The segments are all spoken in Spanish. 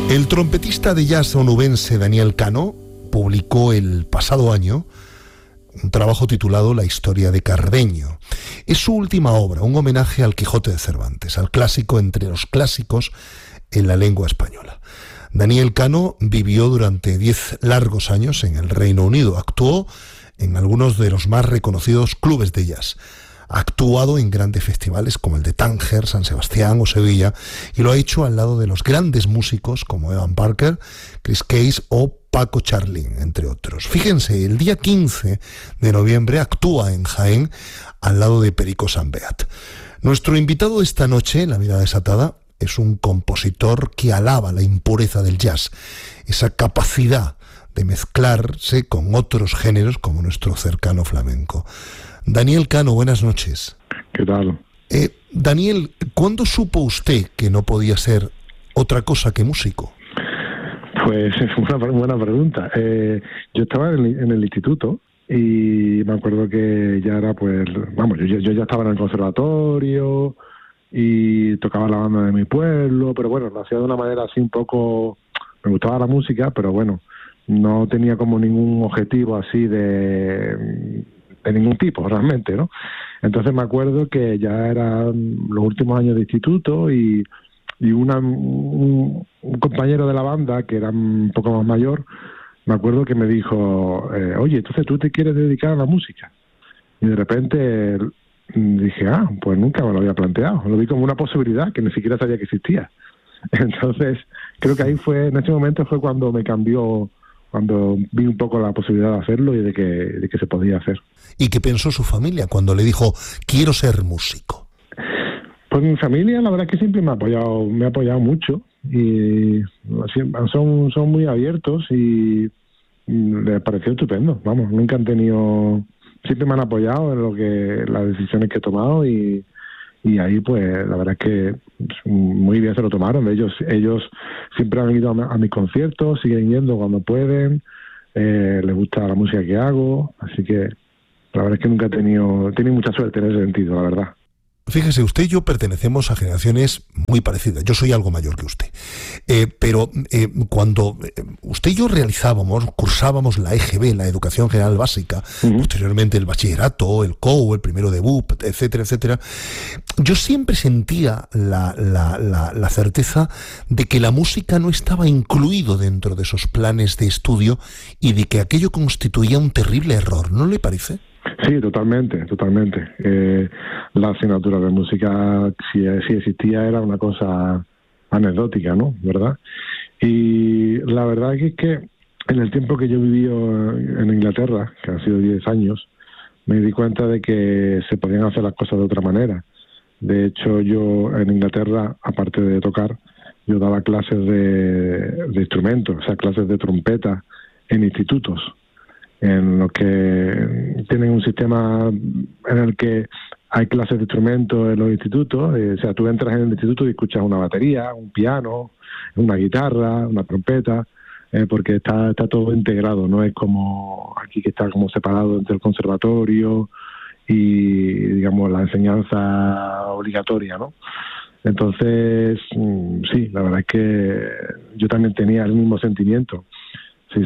El trompetista de jazz onubense Daniel Cano publicó el pasado año un trabajo titulado La historia de Cardenio. Es su última obra, un homenaje al Quijote de Cervantes, al clásico entre los clásicos en la lengua española. Daniel Cano vivió durante 10 largos años en el Reino Unido, actuó en algunos de los más reconocidos clubes de jazz. Ha actuado en grandes festivales como el de Tánger, San Sebastián o Sevilla, y lo ha hecho al lado de los grandes músicos como Evan Parker, Chris Case o Paco Charlin, entre otros. Fíjense, el día 15 de noviembre actúa en Jaén al lado de Perico Sambeat. Nuestro invitado esta noche, en La Mirada Desatada, es un compositor que alaba la impureza del jazz, esa capacidad de mezclarse con otros géneros como nuestro cercano flamenco. Daniel Cano, buenas noches. ¿Qué tal? Daniel, ¿cuándo supo usted que no podía ser otra cosa que músico? Pues es una buena pregunta. Yo estaba en el instituto y me acuerdo que ya era yo ya estaba en el conservatorio y tocaba la banda de mi pueblo, pero bueno, lo hacía de una manera así un poco... Me gustaba la música, pero bueno, no tenía como ningún objetivo así de ningún tipo realmente, ¿no? Entonces me acuerdo que ya eran los últimos años de instituto y un compañero de la banda, que era un poco más mayor, me acuerdo que me dijo, oye, entonces tú te quieres dedicar a la música. Y de repente dije, pues nunca me lo había planteado, lo vi como una posibilidad que ni siquiera sabía que existía. Entonces creo que en ese momento fue cuando me cambió, cuando vi un poco la posibilidad de hacerlo y de que se podía hacer. ¿Y qué pensó su familia cuando le dijo, quiero ser músico? Pues mi familia, la verdad es que siempre me ha apoyado mucho y son muy abiertos y les pareció estupendo. Vamos, nunca han tenido, siempre me han apoyado en las decisiones que he tomado y ahí pues la verdad es que muy bien se lo tomaron. Ellos siempre han ido a mis conciertos, siguen yendo cuando pueden, les gusta la música que hago, así que la verdad es que nunca he tenido mucha suerte en ese sentido, la verdad. Fíjese, usted y yo pertenecemos a generaciones muy parecidas. Yo soy algo mayor que usted. Pero cuando usted y yo cursábamos la EGB, la Educación General Básica, posteriormente el bachillerato, el COU, el primero de BUP, etcétera, etcétera, yo siempre sentía la certeza de que la música no estaba incluido dentro de esos planes de estudio y de que aquello constituía un terrible error. ¿No le parece? Sí, totalmente. La asignatura de música, si existía, era una cosa anecdótica, ¿no? ¿Verdad? Y la verdad es que en el tiempo que yo viví en Inglaterra, que han sido 10 años, me di cuenta de que se podían hacer las cosas de otra manera. De hecho, yo en Inglaterra, aparte de tocar, yo daba clases de instrumentos, o sea, clases de trompeta en institutos, en los que tienen un sistema en el que hay clases de instrumentos en los institutos, o sea, tú entras en el instituto y escuchas una batería, un piano, una guitarra, una trompeta, porque está todo integrado, no es como aquí que está como separado entre el conservatorio y, digamos, la enseñanza obligatoria, ¿no? Entonces, sí, la verdad es que yo también tenía el mismo sentimiento. Sí.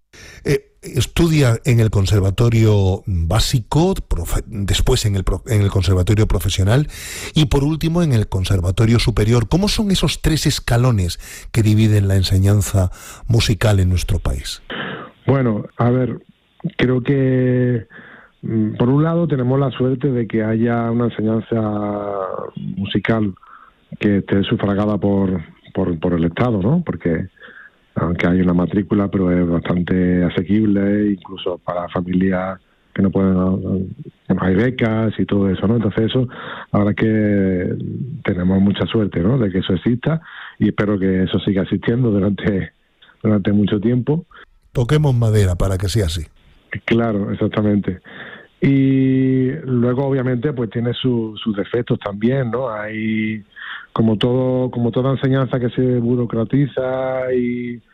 Estudia en el conservatorio básico, después en el conservatorio profesional y por último en el conservatorio superior. ¿Cómo son esos 3 escalones que dividen la enseñanza musical en nuestro país? Bueno, a ver, creo que por un lado tenemos la suerte de que haya una enseñanza musical que esté sufragada por el Estado, ¿no? Porque aunque hay una matrícula, pero es bastante asequible, incluso para familias que no hay becas y todo eso, ¿no? Entonces eso, la verdad es que tenemos mucha suerte, ¿no?, de que eso exista y espero que eso siga existiendo durante mucho tiempo. Toquemos madera para que sea así. Claro, exactamente. Y luego, obviamente, pues tiene sus defectos también, ¿no? Hay como toda enseñanza que se burocratiza y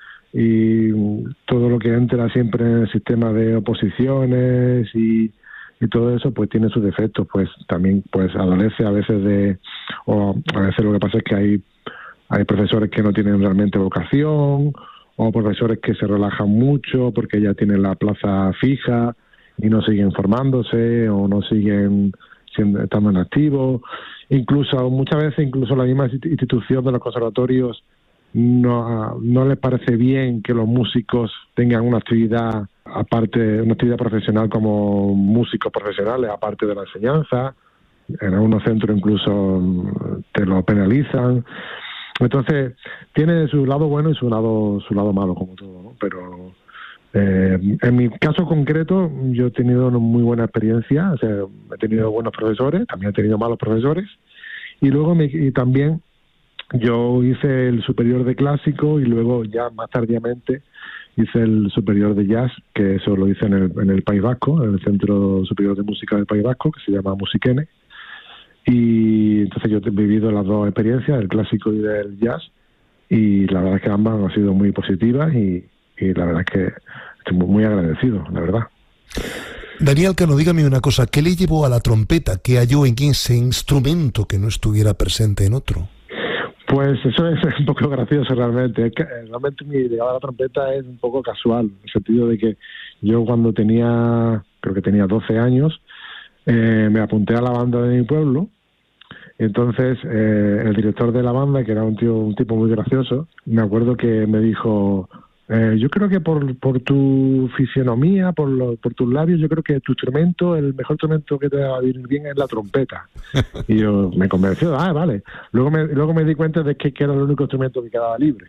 todo lo que entra siempre en el sistema de oposiciones y todo eso, pues tiene sus defectos, pues también pues adolece a veces o a veces lo que pasa es que hay hay profesores que no tienen realmente vocación, o profesores que se relajan mucho porque ya tienen la plaza fija y no siguen formándose o no siguen estando en activo. Incluso muchas veces incluso la misma institución de los conservatorios no les parece bien que los músicos tengan una actividad aparte, una actividad profesional como músicos profesionales, aparte de la enseñanza. En algunos centros incluso te lo penalizan. Entonces, tiene su lado bueno y su lado malo, como todo, ¿no? Pero en mi caso concreto, yo he tenido una muy buena experiencia. O sea, he tenido buenos profesores, también he tenido malos profesores. Y luego también yo hice el superior de clásico y luego ya más tardíamente hice el superior de jazz, que eso lo hice en el País Vasco, en el Centro Superior de Música del País Vasco, que se llama Musiquene. Y entonces yo he vivido las dos experiencias, del clásico y del jazz, y la verdad es que ambas han sido muy positivas y la verdad es que estoy muy agradecido, la verdad. Daniel Cano, dígame una cosa, ¿qué le llevó a la trompeta? ¿Qué halló en ese instrumento que no estuviera presente en otro? Pues eso es un poco gracioso realmente. Es que realmente mi llegada a la trompeta es un poco casual, en el sentido de que yo cuando creo que tenía 12 años, me apunté a la banda de mi pueblo. Entonces el director de la banda, que era un tipo muy gracioso, me acuerdo que me dijo: yo creo que por tu fisionomía, por tus labios, yo creo que tu instrumento, el mejor instrumento que te va a venir bien es la trompeta. Y yo me convenció, vale. Luego me di cuenta de que era el único instrumento que quedaba libre.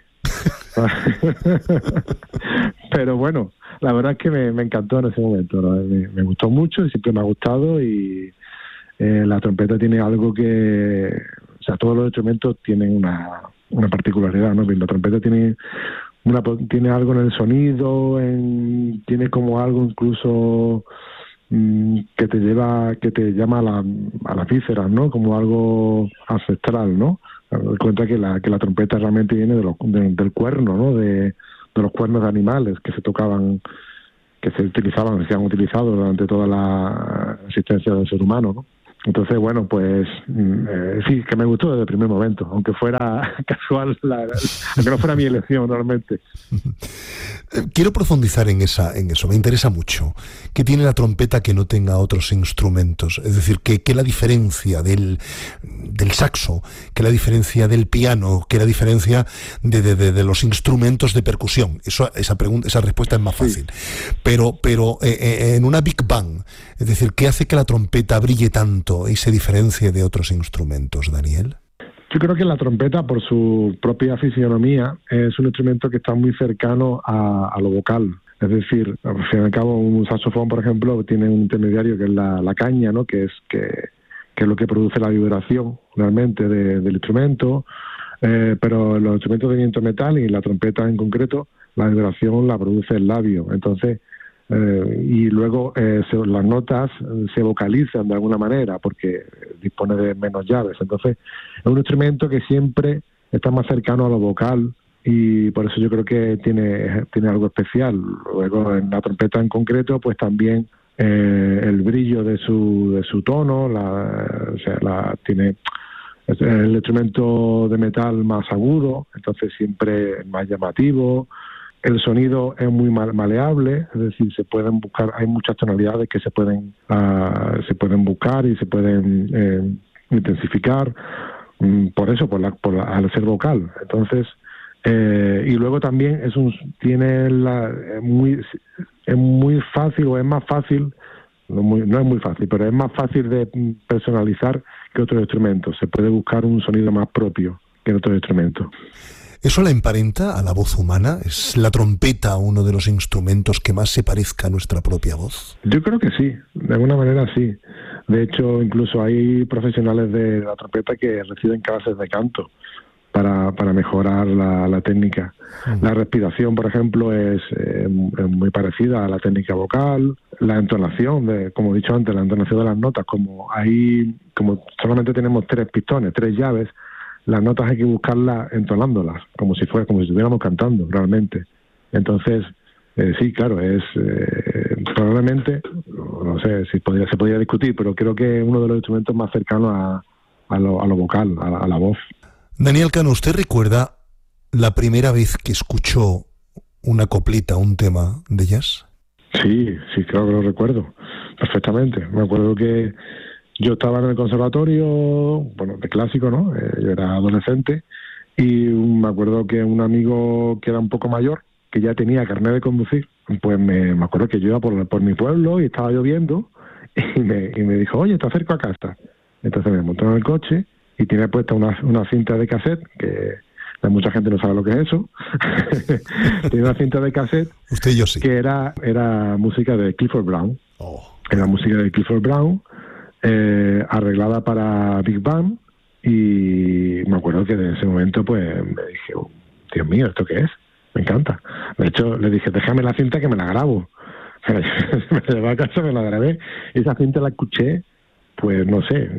Pero bueno, la verdad es que me encantó en ese momento, ¿no? Me gustó mucho y siempre me ha gustado, y la trompeta tiene algo que... O sea, todos los instrumentos tienen una particularidad, ¿no? La trompeta tiene algo en el sonido, tiene como algo incluso que te llama a las vísceras, ¿no? Como algo ancestral, ¿no? Me cuenta que la trompeta realmente viene del cuerno, ¿no? De los cuernos de animales que se tocaban, que se han utilizado durante toda la existencia del ser humano, ¿no? Entonces, bueno, pues sí, que me gustó desde el primer momento, aunque fuera casual, aunque no fuera mi elección realmente. Quiero profundizar en eso, me interesa mucho. ¿Qué tiene la trompeta que no tenga otros instrumentos? Es decir, ¿qué la diferencia del saxo? ¿Qué la diferencia del piano? ¿Qué la diferencia de los instrumentos de percusión? Esa respuesta es más fácil. Sí. Pero en una Big Bang, es decir, ¿qué hace que la trompeta brille tanto y se diferencie de otros instrumentos, Daniel? Yo creo que la trompeta, por su propia fisionomía, es un instrumento que está muy cercano a lo vocal. Es decir, al fin y al cabo, un saxofón, por ejemplo, tiene un intermediario que es la caña, ¿no? Que es lo que produce la vibración realmente del instrumento. Pero los instrumentos de viento metal y la trompeta en concreto, la vibración la produce el labio. Entonces, y luego las notas se vocalizan de alguna manera porque dispone de menos llaves. Entonces es un instrumento que siempre está más cercano a lo vocal, y por eso yo creo que tiene algo especial. Luego en la trompeta en concreto, pues también el brillo de su tono, tiene el instrumento de metal más agudo, entonces siempre más llamativo. El sonido es muy maleable, es decir, se pueden buscar, hay muchas tonalidades que se pueden buscar y se pueden intensificar, por eso, al ser vocal. Entonces, y luego también es muy fácil, o es más fácil, no es muy fácil, pero es más fácil de personalizar que otros instrumentos. Se puede buscar un sonido más propio que en otros instrumentos. ¿Eso la emparenta a la voz humana? ¿Es la trompeta uno de los instrumentos que más se parezca a nuestra propia voz? Yo creo que sí, de alguna manera sí. De hecho, incluso hay profesionales de la trompeta que reciben clases de canto para mejorar la técnica. La respiración, por ejemplo, es muy parecida a la técnica vocal. La entonación, como he dicho antes, la entonación de las notas, como solamente tenemos 3 pistones, 3 llaves, las notas hay que buscarlas entonándolas, como si estuviéramos cantando realmente. Entonces, sí, claro, es probablemente, no sé si se podría discutir, pero creo que es uno de los instrumentos más cercanos a lo vocal, a la voz. Daniel Cano, ¿usted recuerda la primera vez que escuchó una coplita, un tema de jazz? Sí, claro que lo recuerdo perfectamente. Me acuerdo que yo estaba en el conservatorio, bueno, de clásico, ¿no? Yo era adolescente y me acuerdo que un amigo que era un poco mayor, que ya tenía carnet de conducir, pues me acuerdo que yo iba por mi pueblo y estaba lloviendo y me dijo, oye, te acerco a casa. Entonces me montó en el coche y tiene puesta una cinta de cassette, que mucha gente no sabe lo que es eso. Tiene una cinta de cassette. Usted y yo sí. Que era música de Clifford Brown. Oh. Era música de Clifford Brown, arreglada para Big Band, y me acuerdo que en ese momento pues me dije, oh, Dios mío, ¿esto qué es? Me encanta. De hecho, le dije, déjame la cinta que me la grabo. Me la llevé a casa, me la grabé, y esa cinta la escuché, pues no sé,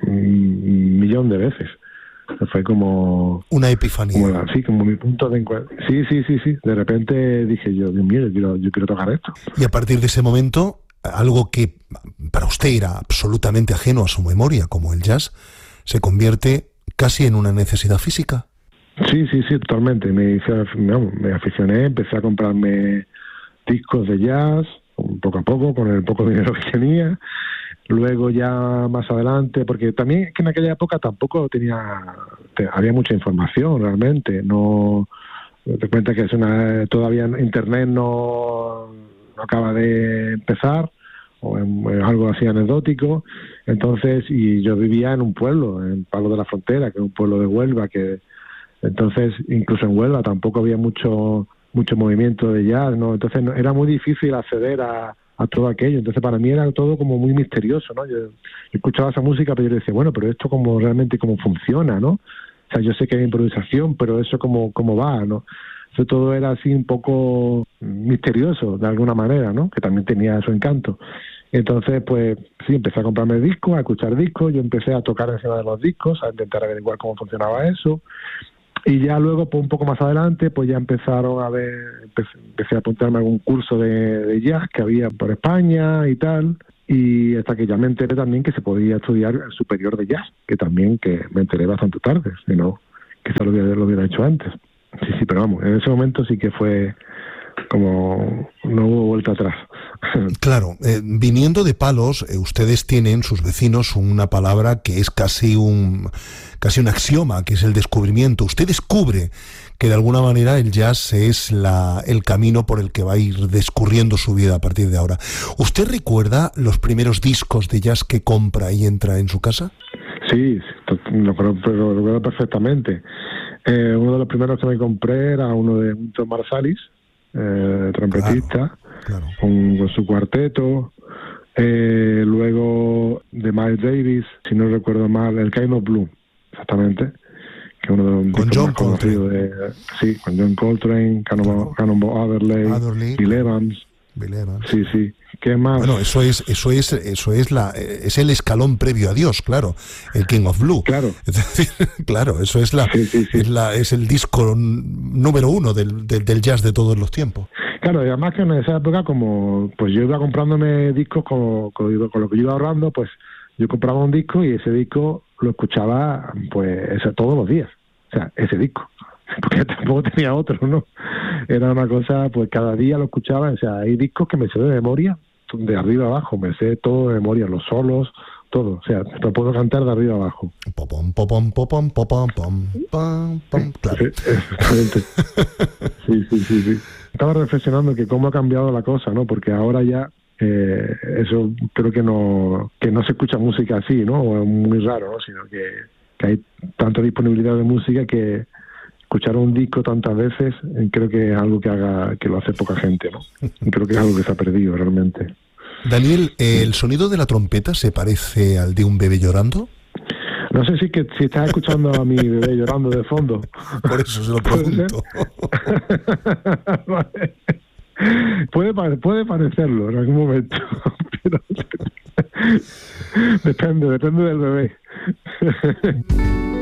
un millón de veces. Fue como... una epifanía. Como mi punto de encuentro. Sí. De repente dije yo, Dios mío, yo quiero tocar esto. Y a partir de ese momento, algo que para usted era absolutamente ajeno a su memoria, como el jazz, se convierte casi en una necesidad física. Sí, totalmente. Me aficioné, empecé a comprarme discos de jazz, poco a poco, con el poco dinero que tenía. Luego ya más adelante, porque también es que en aquella época tampoco había mucha información realmente. No te cuenta que todavía Internet no acaba de empezar, o es algo así anecdótico. Entonces, y yo vivía en un pueblo, en Palo de la Frontera, que es un pueblo de Huelva, que entonces incluso en Huelva tampoco había mucho movimiento de jazz, ¿no? Entonces era muy difícil acceder a todo aquello. Entonces para mí era todo como muy misterioso, ¿no? Yo escuchaba esa música, pero yo decía, bueno, pero esto como realmente cómo funciona, ¿no? O sea, yo sé que hay improvisación, pero eso cómo va, ¿no? Eso todo era así un poco misterioso de alguna manera, ¿no? Que también tenía su encanto. Entonces, pues sí, empecé a comprarme discos, a escuchar discos, yo empecé a tocar encima de los discos, a intentar averiguar cómo funcionaba eso. Y ya luego, pues un poco más adelante, pues ya empezaron a ver, empecé a apuntarme a algún curso de jazz que había por España y tal, y hasta que ya me enteré también que se podía estudiar el superior de jazz, que también que me enteré bastante tarde, si no, quizá lo hubiera hecho antes. Sí, pero vamos, en ese momento sí que fue como no hubo vuelta atrás. Claro, viniendo de Palos, ustedes tienen, sus vecinos, una palabra que es casi un axioma, que es el descubrimiento. Usted descubre que de alguna manera el jazz es el camino por el que va a ir descurriendo su vida a partir de ahora. ¿Usted recuerda los primeros discos de jazz que compra y entra en su casa? Sí, lo recuerdo perfectamente. Uno de los primeros que me compré era uno de Wynton Marsalis, trompetista, claro. Con su cuarteto. Luego de Miles Davis, si no recuerdo mal, el Kind of Blue, exactamente, que uno de los con John Coltrane. Con John Coltrane, Cannonball Adderley, Bill Evans. Sí. ¿Qué más? Bueno, eso es el escalón previo a Dios, claro, el King of Blue. Claro. Es decir, claro, eso es es el disco número uno del jazz de todos los tiempos. Claro, y además que en esa época, como pues yo iba comprándome discos con lo que yo iba ahorrando, pues yo compraba un disco y ese disco lo escuchaba pues todos los días. O sea, ese disco. Porque tampoco tenía otro, ¿no? Era una cosa, pues cada día lo escuchaba. O sea, hay discos que me sé de memoria, de arriba abajo, me sé todo de memoria, los solos, todo. O sea, lo puedo cantar de arriba abajo. Popom, popom, popom, popom, pom, pom, pom. Claro. Exactamente. Sí. Estaba reflexionando que cómo ha cambiado la cosa, ¿no? Porque ahora ya eso creo que no se escucha música así, ¿no? O es muy raro, ¿no? Sino que hay tanta disponibilidad de música que escuchar un disco tantas veces creo que es algo que lo hace poca gente, ¿no? Creo que es algo que se ha perdido realmente. Daniel, ¿el sonido de la trompeta se parece al de un bebé llorando? No sé si estás escuchando a mi bebé llorando de fondo. Por eso se lo pregunto. Vale. Puede parecerlo en algún momento, pero depende del bebé.